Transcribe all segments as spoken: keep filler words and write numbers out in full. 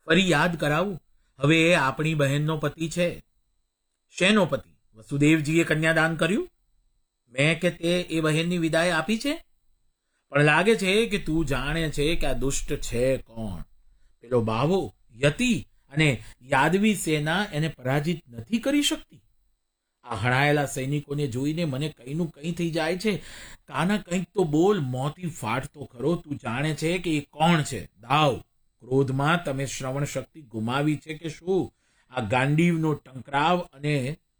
ફરી યાદ કરાવું, હવે એ આપણી બહેનનો પતિ છે. શેનો પતિ? વસુદેવજીએ કન્યાદાન કર્યું? મેં કે તે એ બહેનની વિદાય આપી છે? પણ લાગે છે કે તું જાણે છે કે આ દુષ્ટ છે કોણ. પેલો બાવો, યતિ અને યાદવી સેના એને પરાજિત નથી કરી શકતી. આ હણાયેલા સૈનિકોને જોઈને મને કંઈનું કંઈ થઈ જાય છે. કાના કંઈક તો બોલ, મોતી ફાટતો ખરો. તું જાણે છે કે એ કોણ છે? દાવ, ક્રોધમાં તમે શ્રવણ શક્તિ ગુમાવી છે કે શું? આ ગાંડીવનો ટંકરાવ અને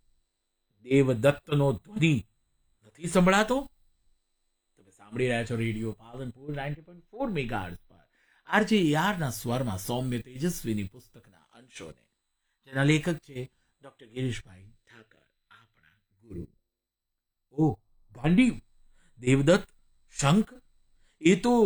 દેવદત્તનો ધ્વનિ નથી સંભળાતો? તમે સાંભળી રહ્યા છો radio Palanpur ninety point four megahertz પર આરજે યારના સ્વરમાં સૌમ્ય તેજસ્વીની પુસ્તકના અંશોને, જેના લેખક છે ડોક્ટર ગિરીશભાઈ ઠાકર, આપણા ગુરુ. ઓ ગાંડીવ, દેવદત્ત, શંખ, એ તો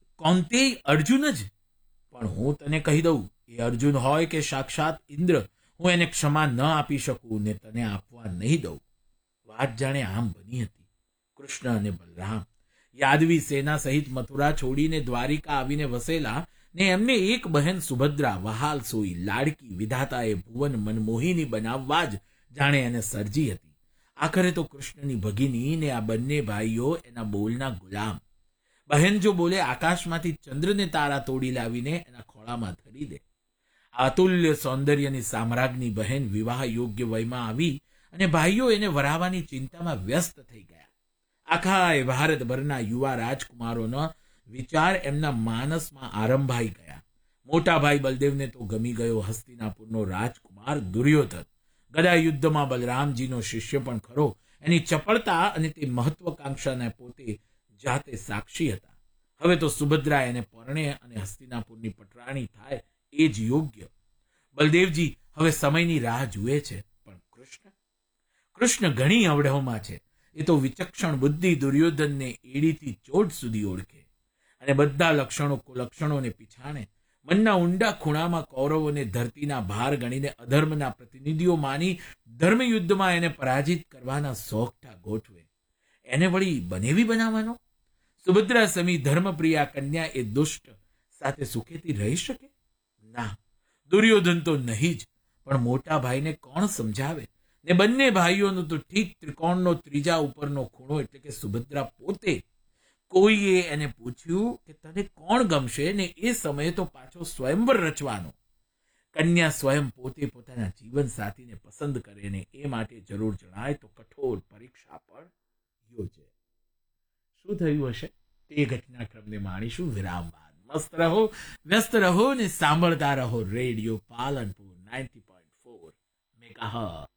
કૌંતેય અર્જુન જ. પણ હું તને કહી દઉં, એ અર્જુન હોય કે સાક્ષાત ઇન્દ્ર, હું એને ક્ષમા ન આપી શકું ને તને આપવા નહીં દઉં. વાત જાણે આમ બની હતી. કૃષ્ણ અને બલરામ યાદવી સેના સહિત મથુરા છોડીને દ્વારિકા આવીને વસેલા ને એમને એક બહેન સુભદ્રા વહાલ સોઈ લાડકી વિધાતાએ ભુવન મનમોહિની બનાવવા જ જાણે એને સર્જી હતી. આખરે તો કૃષ્ણની ભગિની ને આ બંને ભાઈઓ એના બોલના ગુલામ. બહેન જો બોલે આકાશમાંથી ચંદ્રને તારા તોડી લાવીને એના ખોળામાં ધરી દે. અતુલ્ય સૌંદર્યની સામ્રાજ્ઞી બહેન વિવાહ યોગ્ય વયમાં આવી અને ભાઈઓ એને વરાવવાની ચિંતામાં વ્યસ્ત થઈ ગયા. આખા ભારતભરના યુવા રાજકુમારોનો વિચાર એમના માનસમાં આરંભાઈ ગયા. મોટા ભાઈ બલદેવને તો ગમી ગયો હસ્તિનાપુરનો રાજકુમાર દુર્યોધન. ગદા યુદ્ધમાં બલરામજીનો શિષ્ય પણ ખરો. એની ચપળતા અને તે મહત્વકાંક્ષાને પોતે જાતે સાક્ષી હતા. હવે તો સુભદ્રા એને પરણે અને હસ્તિનાપુરની પટરાણી થાય એ જ યોગ્ય. બલદેવજી હવે સમયની રાહ જુએ છે. પણ કૃષ્ણ કૃષ્ણ ઘણી અવઢવમાં છે. એ તો વિચક્ષણ બુદ્ધિ દુર્યોધનને એડીથી ચોટ સુધી ઓળખે અને બધા લક્ષણો કુલક્ષણોને પીછાણે. મનના ઊંડા ખૂણામાં કૌરવોને ધરતીના ભાર ગણીને અધર્મના પ્રતિનિધિઓ માની ધર્મયુદ્ધમાં એને પરાજિત કરવાના સોગઠા ગોઠવે. એને વળી બનેવી બનાવવાનો? સુભદ્રા સમી ધર્મપ્રિયા કન્યા એ દુષ્ટ સાથે સુખેથી રહી શકે? ના, દુર્યોધન તો નહીં જ. પણ મોટા ભાઈને કોણ સમજાવે? ને બંને ભાઈઓનો તો ઠીક ત્રિકોણનો ત્રીજા ઉપરનો ખૂણો એટલે કે સુભદ્રા પોતે. કોઈએ એને પૂછ્યું કે તને કોણ ગમશે, ને એ સમયે તો પાછો સ્વયંવર રચવાનો. કન્યા સ્વયં પોતે પોતાના જીવન સાથીને પસંદ કરે ને એ માટે જરૂર જણાય તો કઠોર પરીક્ષા પણ યોજે. શું થયું હશે તે ઘટનાક્રમને માણીશું વિરામ બાદ. મસ્ત રહો, વ્યસ્ત રહો ને સાંભળતા રહો radio Palanpur ninety point four megahertz.